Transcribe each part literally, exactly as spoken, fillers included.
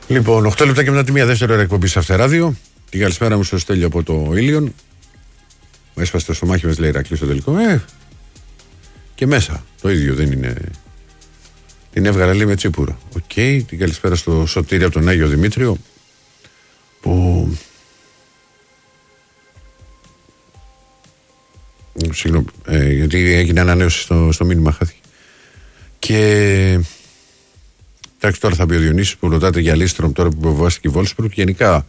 Λοιπόν, οκτώ λεπτά και μετά τη μία δεύτερη ώρα εκπομπή σε Αυτεράδιο. Την καλησπέρα μου στο Στέλιο από το Ήλιον. Μου έσπασε το στομάχι μας, λέει Ηρακλή στο τελικό. Ε, και μέσα το ίδιο δεν είναι. Την έβγαλε λέει με τσίπουρο. Οκ, okay, την καλησπέρα στο Σωτήρι από τον Άγιο Δημήτριο. Που. Συγγνώμη, ε, γιατί έγινε ανανέωση στο, στο μήνυμα, χάθηκε. Και. Εντάξει, τώρα θα πει ο Διονύσης που ρωτάτε για Λίστρομ τώρα που υποβιβάστηκε η Βόλσμπουργκ. Γενικά,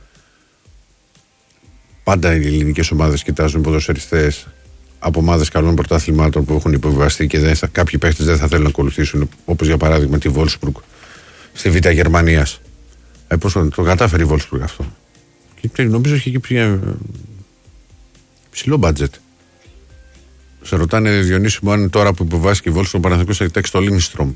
πάντα οι ελληνικές ομάδες κοιτάζουν ποδοσφαιριστές από ομάδες καλών πρωταθλημάτων που έχουν υποβιβαστεί και δεν θα, κάποιοι παίχτες δεν θα θέλουν να ακολουθήσουν. Όπως για παράδειγμα τη Βόλσμπουργκ στη Β' Γερμανίας. Ε, πώς το, το κατάφερε η Βόλσμπουργκ αυτό. Και νομίζω έχει και πια ψηλό μπάτζετ. Σε ρωτάνε Διονύση μου αν τώρα που υποβιβάστηκε η Βόλσμπουργκ ο Παναθηναϊκός θα κοιτάξει το Λίνστρομ.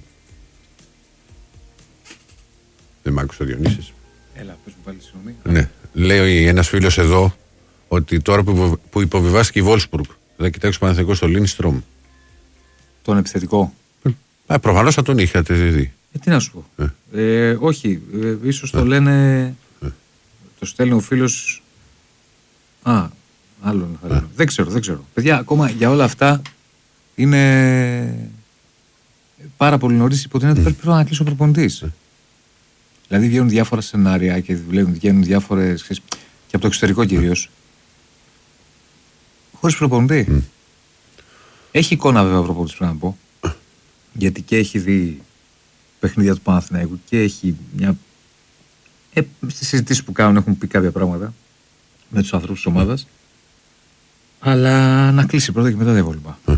Δεν μ' άκουσε ο Διονύσης. Έλα, πες μου πάλι συγγνώμη. Ναι. Λέει ένας φίλος εδώ ότι τώρα που, που υποβιβάστηκε η Βόλσμπουργκ θα κοιτάξει ο Παναθηναϊκός στο Λίνστρομ. Τον επιθετικό. Ε, προφανώς θα τον είχατε δει. Ε, τι να σου πω. Ε. Ε, όχι, ε, ίσως ε. το λένε. Ε. Το στέλνει ο φίλος. Α, άλλον. Ε. Δεν ξέρω, δεν ξέρω. Παιδιά, ακόμα για όλα αυτά είναι πάρα πολύ νωρίς. Υποτείνεται ότι πρέπει να κλείσει ο προπονητής. Ε. Δηλαδή βγαίνουν διάφορα σενάρια και βγαίνουν διάφορες. Και από το εξωτερικό κυρίως. Χωρίς προπονητή. Mm. Έχει εικόνα βέβαια ο προπονητής, πρέπει να πω. Γιατί και έχει δει παιχνίδια του Παναθηναϊκού και έχει μια. Ε, στις συζητήσεις που κάνουν έχουν πει κάποια πράγματα με τους ανθρώπους της ομάδας. Mm. Αλλά να κλείσει πρώτα και μετά τα υπόλοιπα. Mm.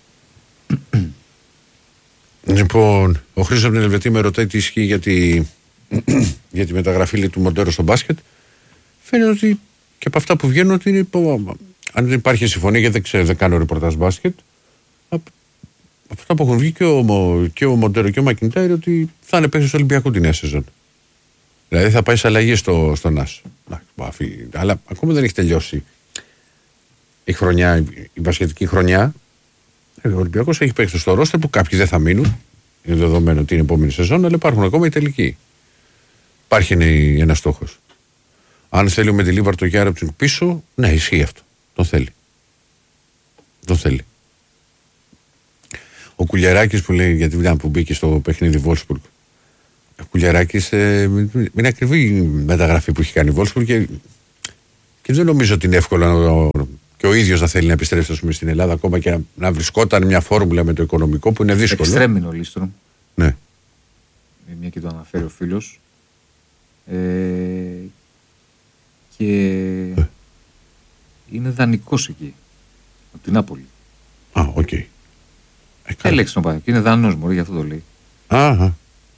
Λοιπόν, ο Χρήστος από την Ελβετία με ρωτάει τι ισχύει για τη, για τη μεταγραφή του Μοντέρο στο μπάσκετ. Φαίνεται ότι και από αυτά που βγαίνουν ότι είναι. Αν δεν υπάρχει συμφωνία, γιατί δεν ξέρω, δεν κάνω ρεπορτάζ μπάσκετ. Από αυτά που έχουν βγει και ο, και ο Μοντέρο και ο Μακιντάιρ ότι θα είναι παίκτης του Ολυμπιακού την νέα σεζόν. Δηλαδή θα πάει σε αλλαγή στο, στο ΝΑΣ. Αλλά ακόμα δεν έχει τελειώσει η χρονιά, η μπασκετική χρονιά. Ο Ολυμπιακός έχει παίκτης στο ρόστερ που κάποιοι δεν θα μείνουν. Είναι δεδομένο ότι είναι η επόμενη σεζόν, αλλά υπάρχουν ακόμα οι τελικοί. Υπάρχει ένας στόχος. Αν θέλει ο Μεντιλίβαρ το Γιάραπτσουκ πίσω, ναι, ισχύει αυτό. Τον θέλει. Τον θέλει. Ο Κουλιαράκης που λέει για τη δουλειά που μπήκε στο παιχνίδι Βόλσμπουργκ. Ο Κουλιαράκης ε, είναι ακριβή η μεταγραφή που έχει κάνει η Βόλσμπουργκ και, και δεν νομίζω ότι είναι εύκολο να, και ο ίδιος να θέλει να επιστρέψει ας πούμε, στην Ελλάδα ακόμα και να, να βρισκόταν μια φόρμουλα με το οικονομικό που είναι δύσκολο. Εξτρέμινο Λίστρομ. Ναι. Μια και το αναφέρει ο φίλος. Ε, και ε. είναι δανεικός εκεί. Από την Νάπολη. Α, οκ. Okay. Έλεξε να πάει. Είναι δανός μωρή, γι' αυτό το λέει. Αχα.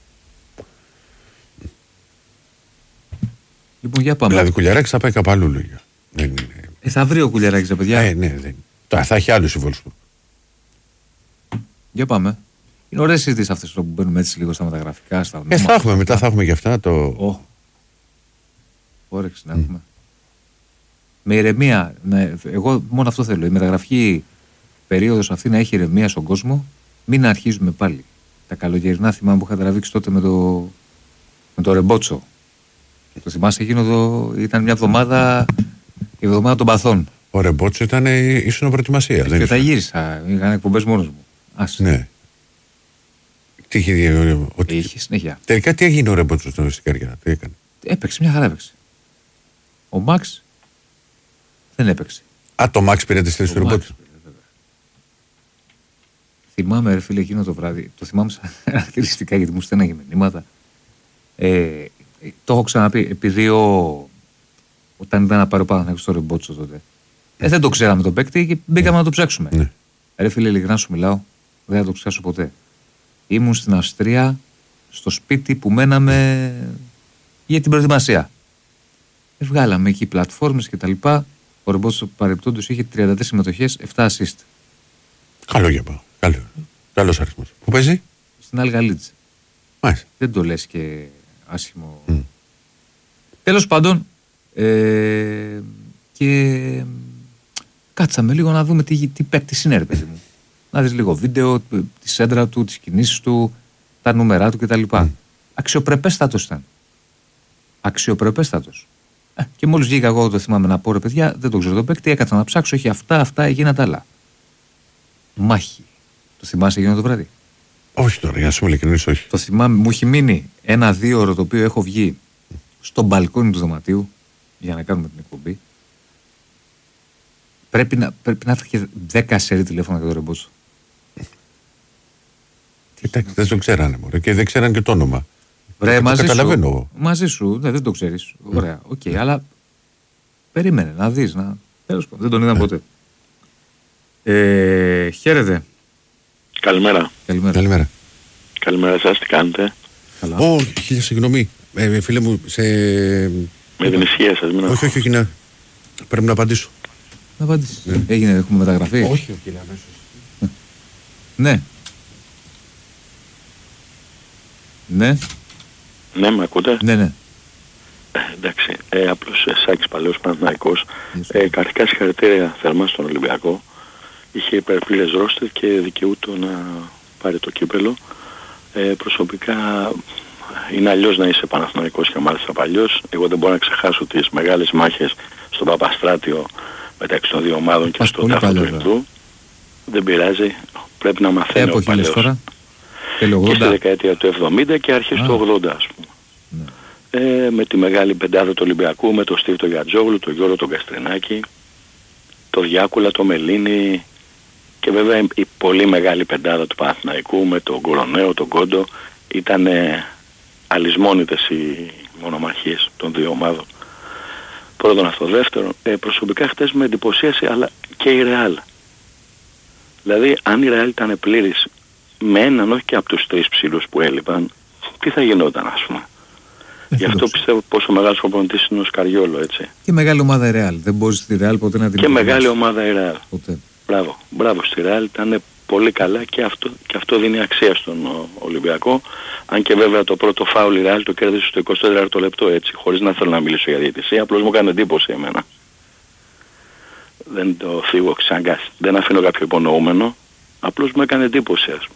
Λοιπόν, για πάμε. Δηλαδή, Κουλιαράκης θα πάει κάπου αλλού, λόγια. Δεν είναι. Ε, θα βρει ο Κουλιαράκης, παιδιά. Ε, ναι, δεν. Τώρα θα έχει άλλους η Βόλσμπουργκ. Για πάμε. Είναι ωραίες συζητήσεις αυτές που μπαίνουμε έτσι λίγο στα μεταγραφικά. Στα ε, θα έχουμε, μετά θα έχουμε και αυτά το. Oh. Όρεξη να έχουμε. Mm. Με ηρεμία. Ναι, εγώ μόνο αυτό θέλω. Η μεταγραφική περίοδος αυτή να έχει ηρεμία στον κόσμο. Μην αρχίζουμε πάλι. Τα καλοκαιρινά θυμάμαι που είχα τραβήξει τότε με το, με το Ρεμπότσο. Το θυμάσαι εκείνο το. Ήταν μια εβδομάδα. Η εβδομάδα των παθών. Ο Ρεμπότσο ήταν ίσονο προετοιμασία. Και τα γύρισα. Είχαν εκπομπές μόνος μου. Άσε. Ναι. Τι είχε δει. Ότι... Είχε συνέχεια. Τελικά τι έγινε ο Ρεμπότσο στην καριέρα. Τι έκανε. Έπαιξε, μια χαρά έπαιξε. Ο Μαξ δεν έπαιξε. Α, το Μαξ πήρε τη θέση του Ρεμπότσο. Θυμάμαι, ρε φίλε, εκείνο το βράδυ. Το θυμάμαι σαν χαρακτηριστικά γιατί μου στέλναγε μηνύματα. Ε, το έχω ξαναπεί. Επειδή ο... όταν ήταν να πάρει ο Παναθηναϊκός στο Ρεμπότσο τότε. Ε, δεν το ξέραμε τον παίκτη και μπήκαμε ναι. να το ψάξουμε. Ναι. Ρε φίλε, ειλικρινά σου μιλάω. Δεν θα το ξεχάσω ποτέ. Ήμουν στην Αυστρία, στο σπίτι που μέναμε για την προετοιμασία. Βγάλαμε εκεί πλατφόρμες και τα λοιπά. Ο Ρεμπότσο παρεπτόντως είχε τριάντα τέσσερις συμμετοχές, επτά assist. Καλό για πάω. Καλό. Καλός αριθμός. Πού παίζει? Στην Αλ Γαλίτζ. Μάλιστα. Δεν το λες και άσχημο. Mm. Τέλος πάντων, ε, και κάτσαμε λίγο να δούμε τι, τι παίκτης είναι, ρε παιδί μου. Να δεις λίγο βίντεο, τη σέντρα του, τις κινήσεις του, τα νούμερά του κτλ. Mm. Αξιοπρεπέστατος ήταν. αξιοπρεπέστατος. Ε, και μόλις βγήκα εγώ, το θυμάμαι να πω, ρε παιδιά, δεν το ξέρω τον παίκτη, έκατσα να ψάξω, έχει αυτά, αυτά, έγινα τα άλλα. Μάχη. Το θυμάσαι εκείνο το βράδυ? Όχι τώρα, για να σου είμαι ειλικρινής, όχι. Το θυμάμαι, μου έχει μείνει ένα δύο ώρο το οποίο έχω βγει στο μπαλκόνι του δωματίου για να κάνουμε την εκπομπή. Πρέπει να, πρέπει να έρθει και δέκα σερί τηλέφωνα για το Ρεμπότσο. Κοιτάξτε, δεν το ξέρανε μωρέ, και δεν ξέρανε και το όνομα. Βρε, μαζί το καταλαβαίνω. Σου, μαζί σου, ναι, δεν το ξέρεις. Ωραία, οκ, okay, αλλά περίμενε να δεις. Να... Τέλος πάντων, δεν τον είδα ε. ποτέ. Ε, χαίρετε. Καλημέρα. Καλημέρα. Καλημέρα. Καλημέρα σας, τι κάνετε? Καλά. Ω, oh, χίλια συγγνώμη. Ε, φίλε μου, σε... Με την ησυχία σας, μην όχι, όχι, όχι, ναι. Πρέπει να απαντήσω. Να απαντήσεις. Ναι. Έγινε, έχουμε μεταγραφή. Όχι, κύριε, αμέσως. Ναι. Ναι. Ναι, με ακούτε? Ναι, ναι. Ε, εντάξει, ε, απλώς ε, Σάκης Παλαιός Παναθηναϊκός. Ε, Καρχικά συγχαρητήρια θερμά στον Ολυμπιακό. Είχε υπερπλήρες ρόστερ και δικαιούτο να πάρει το κύπελο. Ε, προσωπικά είναι αλλιώς να είσαι Παναθηναϊκός και μάλιστα παλιός. Εγώ δεν μπορώ να ξεχάσω τις μεγάλες μάχες στον Παπαστράτιο μεταξύ των δύο ομάδων και στο τάφο του Ινδού. Δεν πειράζει, πρέπει να μαθαίνει ο παλαιός. Τώρα, και στη δεκαετία του εβδομήντα και αρχές του ογδόντα, ας πούμε. Ναι. Ε, με τη μεγάλη πεντάδα του Ολυμπιακού, με τον Στίβ τον Γιατζόγλου, τον Γιώργο τον Καστρινάκη, τον Διάκουλα, τον Μελίνη και βέβαια η πολύ μεγάλη πεντάδα του Παναθηναϊκού με τον Κοροναίο, τον Κόντο. Ήταν ε, αλυσμόνητες οι μονομαχίες των δύο ομάδων. Πρώτον αυτό. Δεύτερον, ε, προσωπικά χτες με εντυπωσίασε, αλλά και η Ρεάλ. Δηλαδή αν η Ρεάλ ήταν πλήρης με έναν, όχι και από τους τρεις ψήλους που έλειπαν, τι θα γινόταν, ας πούμε. Γι' αυτό πιστεύω πόσο μεγάλος προπονητής είναι ο Σκαριόλο, έτσι. Και μεγάλη ομάδα η Ρεάλ. Δεν μπορείς στη Ρεάλ ποτέ να την Και μεγάλη ομάδα η Ρεάλ. Ποτέ. Μπράβο. Μπράβο στη Ρεάλ. Ήταν πολύ καλά και αυτό, και αυτό δίνει αξία στον Ολυμπιακό. Αν και βέβαια το πρώτο φάουλ η Ρεάλ το κέρδισε στο εικοστό τέταρτο λεπτό, έτσι. Χωρίς να θέλω να μιλήσω για διαιτησία. Απλώς μου έκανε εντύπωση εμένα. Δεν το φύγω ξαγκάς. Δεν αφήνω κάποιο υπονοούμενο. Απλώς μου έκανε εντύπωση, ας πούμε.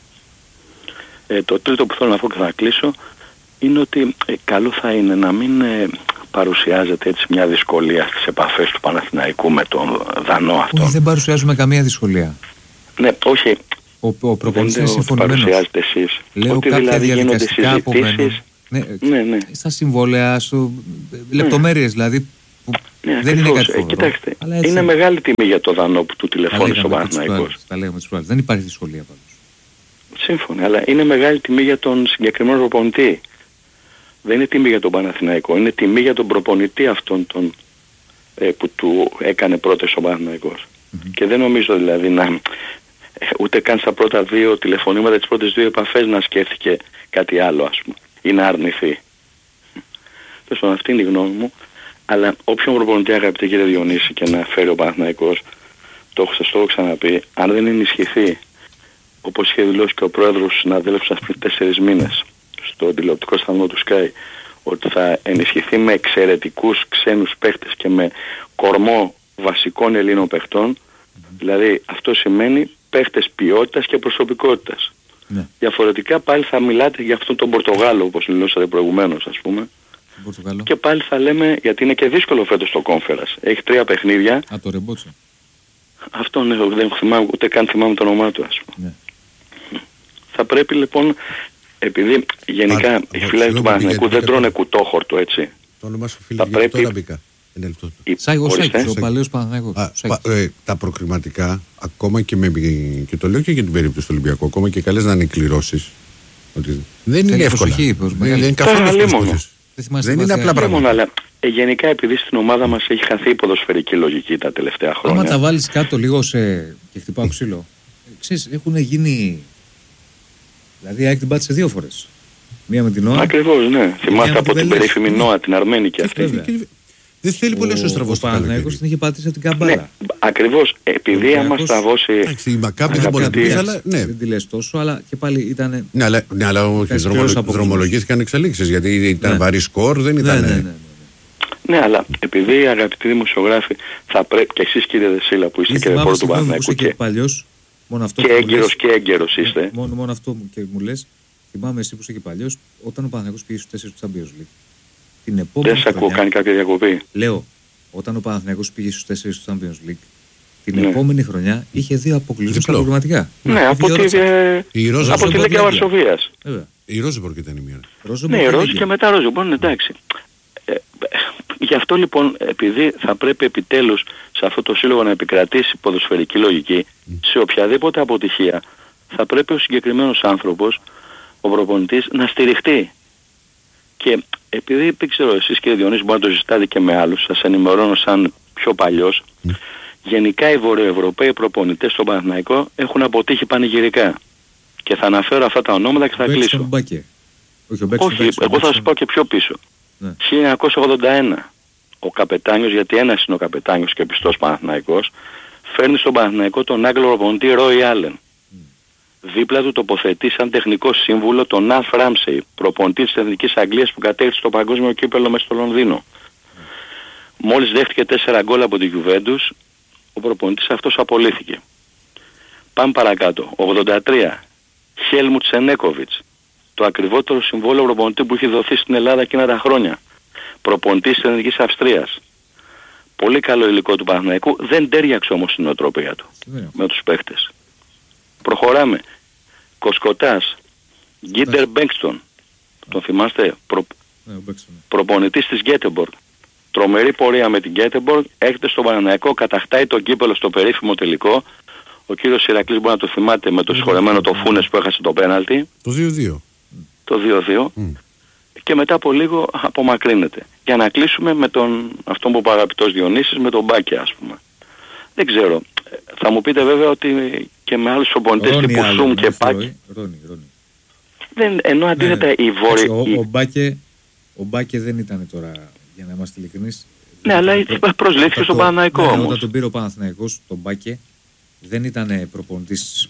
Ε, το τρίτο που θέλω να πω και θα κλείσω είναι ότι ε, καλό θα είναι να μην ε, παρουσιάζεται έτσι μια δυσκολία στις επαφές του Παναθηναϊκού με τον Δανό αυτό. Όχι, δεν παρουσιάζουμε καμία δυσκολία. Ναι, όχι. Ο, ο προπονητής είναι συμφωνημένος. Παρουσιάζετε εσείς. Λέω ότι κάποια δηλαδή γίνονται συζητήσεις. Ναι, ναι, ναι. Στα συμβόλαια, στο... ναι. λεπτομέρειες δηλαδή. Που ναι, δεν είναι κάτι φοβερό. Ε, κοιτάξτε, είναι μεγάλη τιμή για το Δανό που του τηλεφώνησε ο Παναθηναϊκός. Τα λέγαμε τις προάλλες. Δεν υπάρχει δυσκολία πάντως. Σύμφωνα, αλλά είναι μεγάλη τιμή για τον συγκεκριμένο προπονητή. Δεν είναι τιμή για τον Παναθηναϊκό, είναι τιμή για τον προπονητή αυτόν τον, ε, που του έκανε πρώτες ο Παναθηναϊκός. Mm-hmm. Και δεν νομίζω δηλαδή να, ε, ούτε καν στα πρώτα δύο τηλεφωνήματα, τις πρώτες δύο επαφές να σκέφτηκε κάτι άλλο, ας πούμε, ή να αρνηθεί. Τέλος, αυτή είναι η γνώμη μου, αλλά όποιον προπονητή, αγαπητέ κύριε Διονύση, και να φέρει ο Παναθηναϊκός, το έχω σας το έχω ξαναπεί, αν δεν ενισχυθεί, όπως είχε δηλώσει και ο πρόεδρος συναδέλφους σας πριν τέσσερις μήνες στο τηλεοπτικό σταθμό του Sky, ότι θα ενισχυθεί με εξαιρετικούς ξένους παίχτες και με κορμό βασικών Ελλήνων παιχτών. Mm-hmm. Δηλαδή αυτό σημαίνει παίχτες ποιότητας και προσωπικότητας. Ναι. Διαφορετικά πάλι θα μιλάτε για αυτόν τον Πορτογάλο, όπως μιλούσατε προηγουμένως, ας πούμε. Πορτογάλο. Και πάλι θα λέμε, γιατί είναι και δύσκολο φέτος το Conference. Έχει τρία παιχνίδια. Α, το Ρεμπότσο. Αυτό ναι, δεν θυμάμαι, ούτε καν θυμάμαι το όνομά του, ας πούμε. Ναι. Θα πρέπει λοιπόν, επειδή γενικά Πα, οι φίλοι του Παναθηναϊκού δεν τρώνε κουτόχορτο, έτσι. Το όνομα σου φίλε, γιατί τώρα μπήκα. Σάγος Σάκης, ο παλαιός Παναθηναϊκός. Τα προκριματικά, ακόμα και, με, και το λέω και για την περίπτωση του Ολυμπιακού, ακόμα και καλές να είναι κληρώσεις, ότι δεν είναι εύκολα. Δεν είναι καθόλου εύκολα. Δεν είναι απλά πράγματα. Αλλά ε, γενικά επειδή στην ομάδα μας έχει χαθεί η ποδοσφαιρική λογική τα τελευταία χρόνια. Άμα τα βάλεις κάτω λίγο σε... και χτυπάω ξύλο, ξέρεις, έχουν γίνει... Δηλαδή ΑΕΚ την πάτησε δύο φορές. Μία με την ΝΟΑ. Ακριβώς, ναι. Θυμάστε από την περίφημη ΝΟΑ, την Αρμένικη αυτή. Δεν θέλει πολύ ο στραβός του Παναθηναϊκός την είχε πατήσει από την Καμπάρα. Ναι, ακριβώς. Επειδή άμα στραβώσει... Εντάξει, η Μακάμπη δεν μπορεί να πει, αλλά ναι. Δεν τη λες τόσο, αλλά και πάλι ήταν... Ναι, αλλά, ναι, αλλά όχι, δρομολογήθηκαν εξελίξεις, γιατί ήταν βαρύ σκορ, δεν ήταν... Ναι, ναι, ναι. Ναι, αλλά επειδή αγαπητοί δημοσιογράφοι θα πρέπει και εσείς κύριε Δεσίλα που είστε και ρεπόρτερ του Παναθηναϊκού και, και έγκυρος και έγκυρος είστε. Μόνο, μόνο αυτό και μου λες, θυμάμαι εσύ που είσαι και παλιός, όταν ο Παναθηναϊκός πήγε στους τέσσερις του Champions League. την επόμενη Δεν σε ακούω, κάνει κάποια διακοπή. Λέω, όταν ο Παναθηναϊκός πήγε στους τέσσερις του Champions League, την Ναι. επόμενη χρονιά είχε δύο αποκλεισμούς στα Διπλό. προγραμματικά. Ναι, από τη, ε, Η Ρόζα από τη Ρόζα Λέγκια Βαρσοβία. Βαρσοβίας. Βέβαια. Η Ρόζεμπορκ ήταν η μία. Ρόζεμπορκ Ναι, η και Ρόζη Λέγκια. και μετά Ρόζη. Λοιπόν, εντάξει. Ε, γι' αυτό λοιπόν, επειδή θα πρέπει επιτέλους σε αυτό το σύλλογο να επικρατήσει ποδοσφαιρική λογική, σε οποιαδήποτε αποτυχία θα πρέπει ο συγκεκριμένος άνθρωπος, ο προπονητής, να στηριχτεί. Και επειδή δεν ξέρω, εσείς κύριε Διονύση μπορεί να το συζητάτε και με άλλους, σας ενημερώνω σαν πιο παλιός, Mm. γενικά οι βορειοευρωπαίοι προπονητές στον Παναθηναϊκό έχουν αποτύχει πανηγυρικά. Και θα αναφέρω αυτά τα ονόματα και θα Ο Μπέκς κλείσω. τον Μπάκε. Όχι, ο Μπέκς τον Όχι, Μπέκς, ο εγώ Μπέκς θα τον- σας πω και πιο πίσω. Ναι. χίλια εννιακόσια ογδόντα ένα ο καπετάνιος, γιατί ένας είναι ο καπετάνιος και πιστός Παναθηναϊκός, φέρνει στον Παναθηναϊκό τον Άγγλο προπονητή Ρόι Άλεν. Δίπλα του τοποθετεί σαν τεχνικό σύμβουλο τον Αλφ Ράμσεϊ, προπονητή της Εθνικής Αγγλίας που κατέληξε στο παγκόσμιο κύπελλο μες στο Λονδίνο. Μόλις δέχτηκε τέσσερα γκολ από τη Γιουβέντους, ο προπονητής αυτός απολύθηκε. Πάμε παρακάτω. ογδόντα τρία Χέλμουτ Σενέκοβιτς, το ακριβότερο συμβόλαιο προπονητή που είχε δοθεί στην Ελλάδα εκείνα τα χρόνια. Προπονητής της Εθνικής Αυστρίας. Πολύ καλό υλικό του Παναθηναϊκού, δεν τέριαξε όμως την νοοτροπία του Ναι. με τους παίχτες. Προχωράμε. Κοσκοτάς, Γκίντερ Μπέγκστον, τον θυμάστε, προ, Ναι, ο Μπέκς, ναι. προπονητής της Γκέτεμποργκ. Τρομερή πορεία με την Γκέτεμποργκ, έρχεται στο Παναθηναϊκό, κατακτάει τον κύπελο στο περίφημο τελικό. Ο κύριος Ηρακλής μπορεί να το θυμάται με το συγχωρεμένο το Φούνες που έχασε το πέναλτι, Το δύο δύο. το δύο δύο. Mm. Και μετά από λίγο απομακρύνεται. Για να κλείσουμε με τον, αυτόν που είπε ο αγαπητός Διονύσης, με τον Μπάκε ας πούμε. Δεν ξέρω. Θα μου πείτε βέβαια ότι και με άλλους προπονητές Ρόνι τύπου Άλεν, Σουμ όχι και Πάκε. Ρόι, Ρόνι, Ρόνι. Δεν, ενώ αντίθετα Ναι, οι εντάξει, βόρειοι... Ο, ο, Μπάκε, ο Μπάκε δεν ήταν τώρα, για να είμαστε ειλικρινείς. Ναι, αλλά προσλήφθηκε Όταν στον το- Παναθηναϊκό ναι, όμως. Όταν τον πήρε ο Παναθηναϊκός, τον Μπάκε, δεν ήταν προπονητής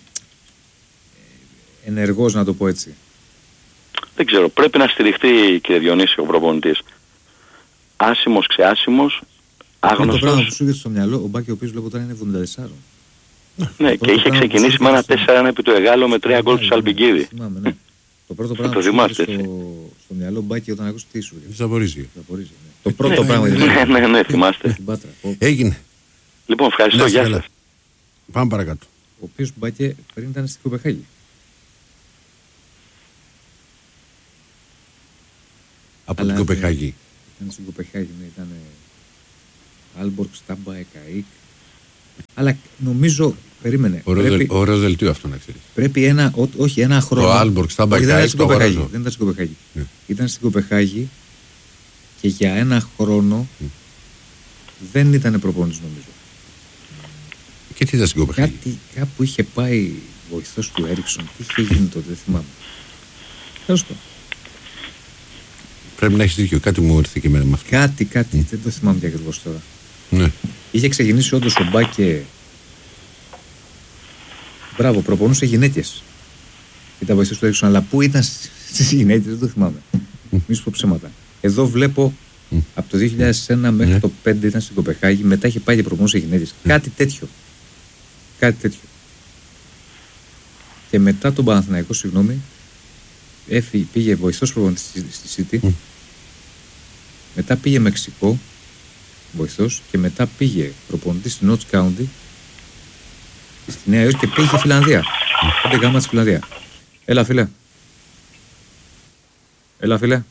ε, ενεργός, να το πω έτσι. Δεν ξέρω. Πρέπει να στηριχτεί, κύριε Διονύση, ο προπονητής. Άσημος, ξεάσημος, Το πράγμα που άγνωστος. σου έρχεται στο μυαλό, ο Μπάκε ο οποίος βλέπω τώρα είναι εβδομήντα τέσσερα. Ναι, Το και είχε πρώτο πράγμα που ξεκινήσει σου με ένα έρχεται στο- τέσσερα ένα επί του Εγάλο με τρία γκολ του Σαλπικίδη. Θυμάμαι, ναι. Το πρώτο πράγμα Το που σου θυμάστε, έρχεται στο, στο μυαλό Μπάκε όταν ακούς τι σου έρχεται. Ζαπορίζια. Ζαπορίζια, ναι. Το πρώτο Ναι, πράγμα. ναι, ναι, ναι, θυμάστε. Την Πάτρα. Ο, Έγινε. Λοιπόν, ευχαριστώ. Να είστε Γεια καλά. σας. Πάμε παρακάτω. ο οποίος Μπάκε πριν ήταν στην Κοπεχάγη. Από Αλλά, την Κοπεχάγη. Ήταν στην Κοπεχάγη, ναι, ήταν Άλμπορκ, Στάμπα, Εκαίκ. Αλλά νομίζω, περίμενε, Ωραίο πρέπει, δελ- Ωραίο δελτίο αυτό να ξέρεις. πρέπει ένα, ό, όχι ένα χρόνο. Άλμπορκ, Στάμπα, Όχι, δεν ήταν Εκαίκ, στην το Κοπεχάγη. αγοράζω. Δεν ήταν στην Κοπεχάγη. Ναι. Ήταν στην Κοπεχάγη και για ένα χρόνο Mm. δεν ήταν προπονητής νομίζω. Και τι ήταν στην Κοπεχάγη. Κάτι, κάπου είχε πάει βοηθός του Έριξον. Τι είχε γίνει τότε, δεν θυμάμαι. Τέλος πάντων. Πρέπει να έχεις δίκιο. Κάτι μου ήρθε και εμένα με αυτό. Κάτι, κάτι, δεν το θυμάμαι τι ακριβώς τώρα. Ναι. Είχε ξεκινήσει όντως ο Μπάκε. Μπράβο, προπονούσε γυναίκες. Ήταν βοηθός του Έριξον, αλλά πού ήταν στις γυναίκες δεν το θυμάμαι. Μη σου πω ψέματα. Εδώ βλέπω Μμ. από το δύο χιλιάδες ένα μέχρι Ναι. το πέντε ήταν στην Κοπεχάγη, μετά είχε πάει και προπονούσε γυναίκες. Κάτι τέτοιο. Κάτι τέτοιο. Και μετά τον Παναθηναϊκό, συγγνώμη, έφυγε, πήγε βοηθός προπονητής στη, στη City. Μμ. Μετά πήγε Μεξικό, βοηθός, και μετά πήγε προπονητής στη Notts County, στη Νέα Υόρκη, και πήγε και Φιλανδία. Πέντε γάμα στη Φιλανδία. Έλα, φίλε. Έλα, φίλε.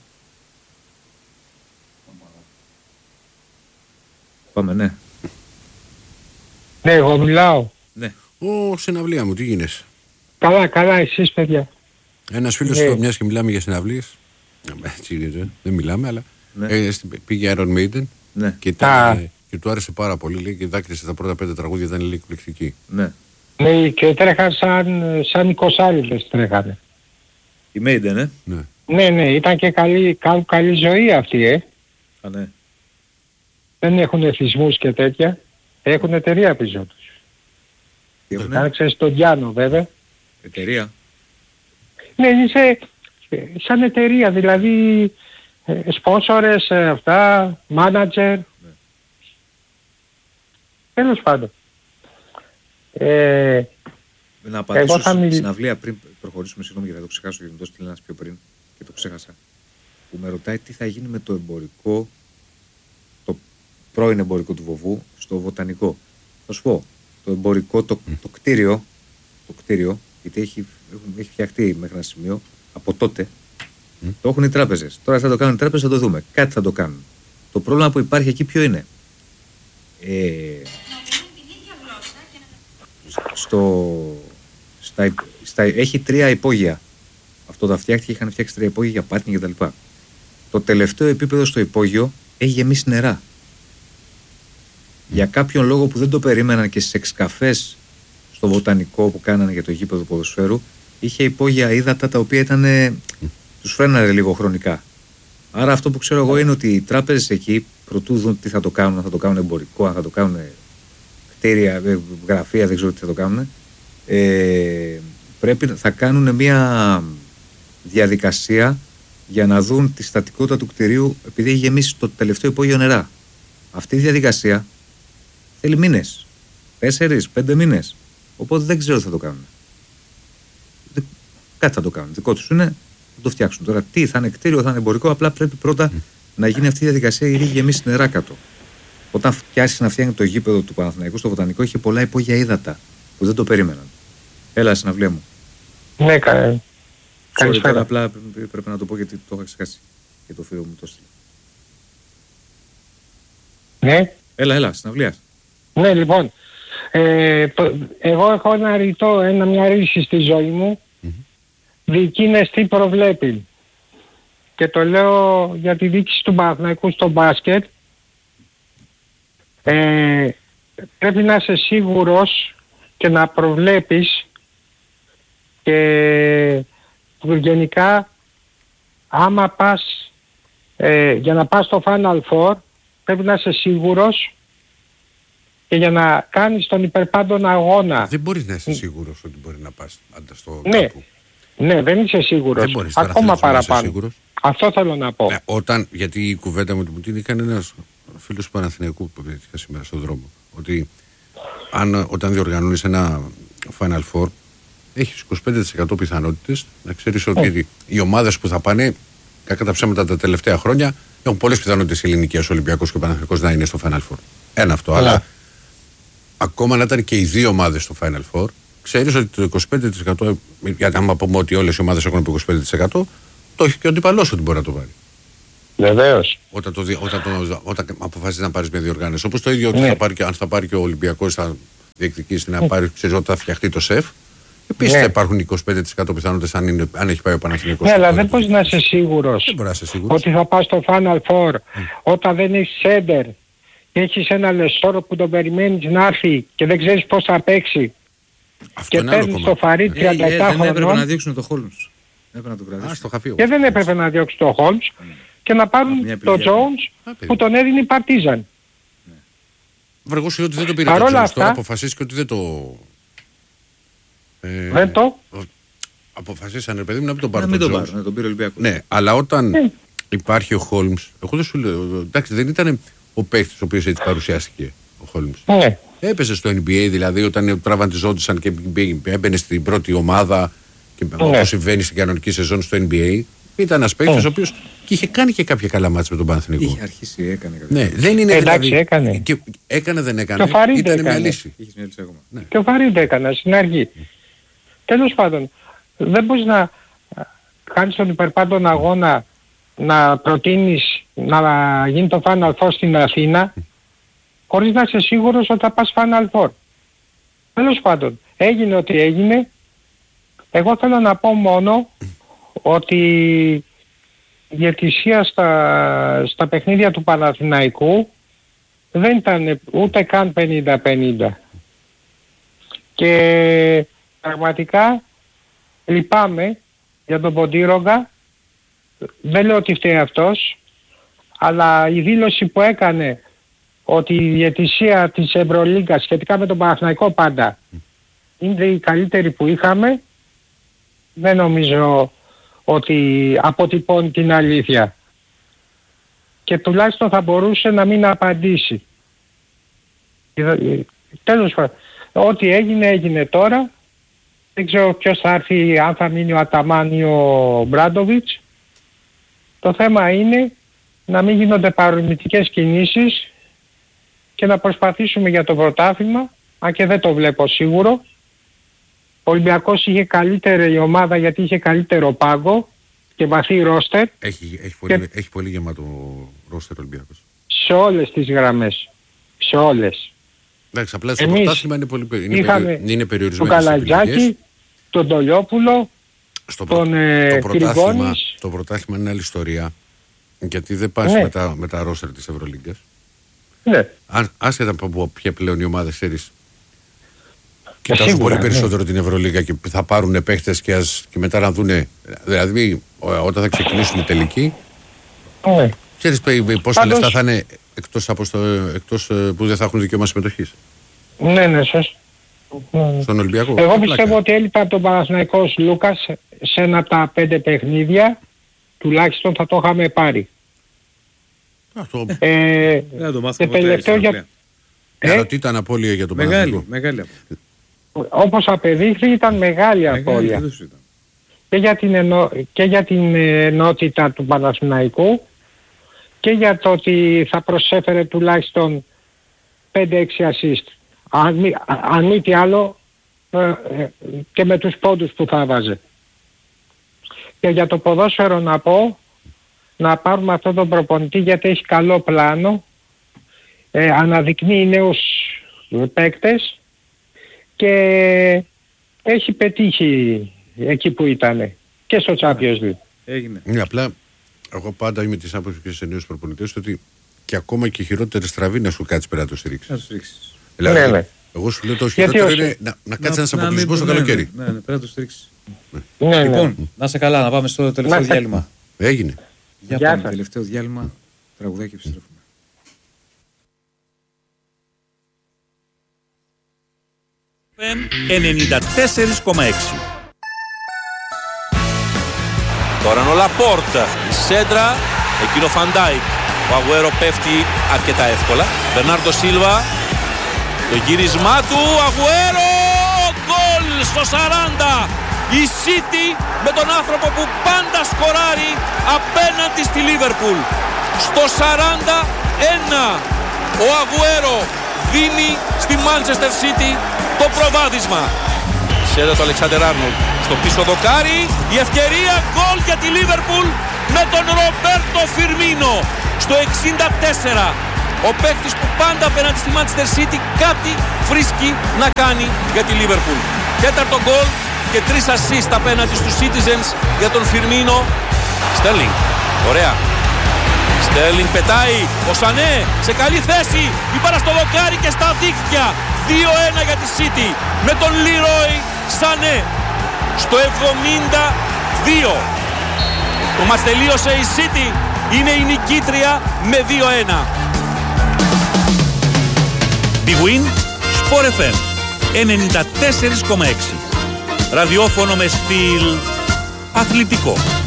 Πάμε, ναι. Ναι, εγώ μιλάω. Ναι. Ω, συναυλία μου, τι γίνεσαι. Καλά, καλά, εσείς παιδιά. Ένας φίλος Ναι. του, μιας και μιλάμε για συναυλίες. Έτσι είναι, δεν μιλάμε, αλλά Ναι. ε, στην- πήγε Iron Maiden Ναι. και, ήταν, Α. ε, και του άρεσε πάρα πολύ. Λέει, και δάκρυσε τα πρώτα πέντε τραγούδια, ήταν λίγο εκπληκτική. Ναι. Ναι, και τρέχαν σαν, σαν εικοσάριδες τρέχανε. Η Maiden, ε. Ναι. Ναι, ναι, ήταν και καλή, κα, καλή ζωή αυτή, ε. Α, ναι. Δεν έχουν εθισμούς και τέτοια. Έχουν εταιρεία πίσω τους. Τι έχουνε? Κάνε στον Διάνο βέβαια. Εταιρεία. Ναι, είσαι ε, σαν εταιρεία, δηλαδή ε, σπόνσορες, ε, αυτά, μάνατζερ. Τέλος πάντων. Ε, Να απαντήσω Εγώ θα στην μιλ- συναυλία πριν προχωρήσουμε, συγγνώμη γιατί θα το ξεχάσω, γιατί μου το έστειλε ένας πιο πριν και το ξέχασα. που με ρωτάει τι θα γίνει με το εμπορικό, το πρώην εμπορικό του Βοβού στο Βοτανικό. Θα σου πω, το εμπορικό, το, το κτίριο, το κτίριο, γιατί έχει, έχει φτιαχτεί μέχρι ένα σημείο, από τότε, mm. το έχουν οι τράπεζες. Τώρα θα το κάνουν οι τράπεζες, θα το δούμε. Κάτι θα το κάνουν. Το πρόβλημα που υπάρχει εκεί ποιο είναι. Ε, στο, στα, στα, έχει τρία υπόγεια. Αυτό το φτιάχτηκε, είχαν φτιάξει τρία υπόγεια για πάρκινγκ κτλ. Το τελευταίο επίπεδο στο υπόγειο έχει γεμίσει νερά. Mm. Για κάποιον λόγο που δεν το περίμεναν και στις εξκαφές στο Βοτανικό που κάνανε για το γήπεδο ποδοσφαίρου, είχε υπόγεια ύδατα τα οποία ήταν, mm. τους φρέναρε λίγο χρονικά. Άρα αυτό που ξέρω εγώ είναι ότι οι τράπεζες εκεί προτού δουν τι θα το κάνουν, αν θα το κάνουν εμπορικό, αν θα το κάνουν κτίρια, γραφεία, δεν ξέρω τι θα το κάνουν, ε, πρέπει, θα κάνουν μια διαδικασία για να δουν τη στατικότητα του κτηρίου επειδή έχει γεμίσει το τελευταίο υπόγειο νερά. Αυτή η διαδικασία θέλει μήνες, τέσσερις, πέντε μήνες. Οπότε δεν ξέρω τι θα το κάνουν. Κάτι θα το κάνουν. Δικό τους είναι να το φτιάξουν. Τώρα τι θα είναι κτίριο, θα είναι εμπορικό, απλά πρέπει πρώτα mm. να γίνει αυτή η διαδικασία γιατί έχει γεμίσει νερά κάτω. Όταν φτιάξει να φτιάχνει το γήπεδο του Παναθηναϊκού στο Βοτανικό, είχε πολλά υπόγεια ύδατα που δεν το περίμεναν. Έλα, συναυλία μου. Ναι, κα... καλησπέρα. Απλά πρέπει να το πω γιατί το είχα ξεχάσει. Και το φίλο μου το στείλει. Ναι. Έλα, έλα, συναυλία. Ναι, λοιπόν. Ε, εγώ έχω ένα ρητό, ένα, μια ρίση στη ζωή μου. Mm-hmm. Διοικήνες τι προβλέπει. Και το λέω για τη διοίκηση του Παναθηναϊκού στο μπάσκετ. Ε, πρέπει να είσαι σίγουρος και να προβλέπεις και γενικά άμα πας ε, για να πας στο Final Four πρέπει να είσαι σίγουρος και για να κάνεις τον υπερπάντων αγώνα. Δεν μπορείς να είσαι σίγουρος ότι μπορεί να πας πάντα στο ναι, κάπου. Ναι, δεν είσαι σίγουρος. Δεν μπορείς, ακόμα παραπάνω. Αυτό θέλω να πω. Ναι, όταν, γιατί η κουβέντα μου την έκανε ένας φίλος του Παναθηναϊκού που βρέθηκα σήμερα στον δρόμο, ότι αν, όταν διοργανώνεις ένα Final Four έχεις είκοσι πέντε τοις εκατό πιθανότητες να ξέρεις ότι oh. οι ομάδες που θα πάνε κακά τα ψέματα τα τελευταία χρόνια έχουν πολλές πιθανότητες οι ελληνικές, ο Ολυμπιακός και ο Παναθηναϊκός να είναι στο Final Four. Ένα αυτό, yeah. αλλά ακόμα να ήταν και οι δύο ομάδες στο Final Four, ξέρεις ότι το είκοσι πέντε τοις εκατό, γιατί άμα πούμε ότι όλες οι ομάδες έχουν από είκοσι πέντε τοις εκατό, το έχει και ο αντίπαλός ότι μπορεί να το πάρει. Βεβαίως. Όταν, το, όταν, το, όταν αποφασίσεις να πάρεις μια διοργάνωση. Όπως το ίδιο ότι ναι. θα πάρει, αν θα πάρει και ο Ολυμπιακός, θα διεκδικήσει να πάρει, ξέρεις ότι θα φτιαχτεί το ΣΕΦ. Επίσης ναι. θα υπάρχουν είκοσι πέντε τοις εκατό πιθανότητες αν, είναι, αν έχει πάει ο Παναθηναϊκός. Ναι, αλλά δεν μπορείς να είσαι σίγουρος ότι θα πας στο Final Four mm. όταν δεν έχεις σέντερ και έχεις ένα Λεσόρο που τον περιμένεις να έρθει και δεν ξέρεις πώς θα παίξει. Αυτό και παίρνεις το Φαρίτ τριάντα επτά χρονών. Δεν έπρεπε να δείξουν το Χόλμς. Και δεν έπρεπε να διώξει το Χόλμς και να πάρουν το Τζόουνς που τον έδινε η Παρτίζαν. Βαργός ότι δεν το πήρε το Τζόουνς, τώρα αποφασίστηκε ότι δεν το... Δεν το... Αποφασίσανε παιδί μου να μην τον πάρουν τον Τζόουνς. Να τον πήρε ο Ολυμπιακός. Ναι, αλλά όταν υπάρχει ο Χόλμς, εγώ δεν σου λέω, εντάξει δεν ήταν ο παίκτης ο οποίος έτσι παρουσιάστηκε ο Χόλμς. Έπεσε στο N B A δηλαδή όταν τραυματιζόντουσαν και έμπαινε στην πρώτη ομάδα και όπως συμβαίνει στην κανονική σεζόν στο N B A. Ήταν ένας παίκτης ο οποίος και είχε κάνει και κάποια καλά μάτς με τον Παναθηναϊκό. Είχε αρχίσει, έκανε κάποια. Ναι, δεν είναι εντάξει, δηλαδή. Έκανε. Και έκανε, δεν έκανε. Και ο Φαρίτ ήταν έκανε. μια λύση. Ναι. Και ο Φαρίτ έκανε στην αρχή. Mm. Τέλος πάντων, δεν μπορείς να κάνεις τον υπερπάντων αγώνα να προτείνεις να γίνει το Final Four στην Αθήνα mm. χωρίς να είσαι σίγουρος ότι θα πας Final Four. Τέλος πάντων, έγινε ό,τι έγινε. Εγώ θέλω να πω μόνο ότι η διαιτησία στα, στα παιχνίδια του Παναθηναϊκού δεν ήταν ούτε καν πενήντα πενήντα. Και πραγματικά λυπάμαι για τον Ποντήρογκα. Δεν λέω ότι φταίει αυτός, αλλά η δήλωση που έκανε ότι η διαιτησία της Ευρωλίγκας σχετικά με τον Παναθηναϊκό πάντα είναι η καλύτερη που είχαμε, δεν νομίζω ότι αποτυπώνει την αλήθεια. Και τουλάχιστον θα μπορούσε να μην απαντήσει. Τέλος πάντων, ό,τι έγινε έγινε τώρα. Δεν ξέρω ποιος θα έρθει, αν θα μείνει ο Αταμάν ή ο Μπράντοβιτς. Το θέμα είναι να μην γίνονται παρορμητικές κινήσεις και να προσπαθήσουμε για το πρωτάθλημα, αν και δεν το βλέπω σίγουρο. Ο Ολυμπιακός είχε καλύτερη ομάδα γιατί είχε καλύτερο πάγκο και βαθύ ρόστερ. Έχει, έχει, πολύ, και... έχει πολύ γεμάτο ρόστερ ο Ολυμπιακός. Σε όλες τις γραμμές. Σε όλες. Εντάξει, απλά στο πρωτάθλημα είναι, πολύ, είναι, είχαμε είναι περιορισμένες τον Καλατζάκη, τον Τολιόπουλο, στο τον ε, το πρωτάθλημα, Κρυβόνης. Το πρωτάθλημα είναι άλλη ιστορία. Γιατί δεν πας Ναι. με, τα, με τα ρόστερ της Ευρωλίγκας. Ναι. Αν, άσχετα από ποια πλέον η ομάδα ξέρεις, κοιτάζουν σίγουρα, πολύ περισσότερο ναι. την Ευρωλίγκα και θα πάρουν παίχτες και, ας, και μετά να δούνε. Δηλαδή, ό, όταν θα ξεκινήσουν οι τελικοί, Ναι. ξέρεις πόσα Πάντως... λεφτά θα είναι εκτός, από στο, εκτός που δεν θα έχουν δικαίωμα συμμετοχής. Ναι, ναι, σωστά. Στον Ολυμπιακό. Εγώ Απλά πιστεύω κάνει. ότι έλειπε από τον Παναθηναϊκό Λούκας σε ένα από τα πέντε παιχνίδια, τουλάχιστον θα το είχαμε πάρει. Αυτό. Ε, Δεν θα το και μάθουμε ποτέ. τελευταίο στην για... Αγγλία. Ε, ε, ότι ήταν απώλεια για τον Μεγάλη, Παναθηναϊκό. μεγάλη απώλεια. όπως απεδείχθη ήταν μεγάλη Μεγάλη, απώλεια. δεν σου ήταν. Και για την, ενο... και για την ενότητα του Παναθηναϊκού και για το ότι θα προσέφερε τουλάχιστον πέντε έξι assist. Αν μη, αν μη τι άλλο ε, ε, και με τους πόντους που θα βάζε. Και για το ποδόσφαιρο να πω να πάρουμε αυτόν τον προπονητή γιατί έχει καλό πλάνο, ε, αναδεικνύει νέους παίκτες και έχει πετύχει εκεί που ήταν και στο Champions League. Έγινε. Ναι, απλά εγώ πάντα είμαι της άποψης και σε νέους προπονητές ότι και ακόμα και η χειρότερη στραβή να σου κάτσει πέρα να το στηρίξεις. Θα τους ρίξεις. Δηλαδή, Ναι, ναι. εγώ σου λέω το Γιατί χειρότερο όχι. είναι να, να κάτσει ένας Να- να αποκλεισμός μην- το ναι, καλοκαίρι. Ναι, ναι, ναι, πρέπει να τους ρίξεις. Ναι, ναι. Λοιπόν, να σε καλά, να πάμε στο τελευταίο Να σε- διάλειμμα. Έγινε. Για Γεια πάμε, σας. τελευταίο διάλειμμα, τραγουδάκι και επιστρέφουμε. ενενήντα τέσσερα κόμμα έξι. Τώρα είναι ο Λαπόρτ, η σέντρα, εκείνο Φαντάικ. Ο Αγουέρο πέφτει αρκετά εύκολα. Μπερνάρντο Σίλβα, το γύρισμά του, Αγουέρο, γκολ στο σαράντα. Η City με τον άνθρωπο που πάντα σκοράρει απέναντι στη Λίβερπουλ. Στο σαράντα ένα ο Αγουέρο δίνει στη Manchester City το προβάδισμα. Σέντα το Αλεξάντερ Άρνολντ στο πίσω δοκάρι, η ευκαιρία γκολ για τη Λίβερπουλ με τον Ρομπέρτο Φιρμίνο στο εξήντα τέσσερα. Ο παίκτης που πάντα απέναντι στη Manchester City κάτι βρίσκει να κάνει για τη Λίβερπουλ. Τέταρτο γκολ και τρεις assist απέναντι στους Citizens για τον Φιρμίνο. Στέρλινγκ, ωραία. Στέρλινγκ πετάει, ο Σανέ σε καλή θέση, η μπάλα στο δοκάρι και στα δίχτυα. δύο ένα για τη City με τον Λίρόι Σανέ στο εβδομήντα δύο. Το μας τελείωσε η City, είναι η νικήτρια με δύο ένα. Big Win, Sport εφ εμ ενενήντα τέσσερα κόμμα έξι. Ραδιόφωνο με στυλ αθλητικό.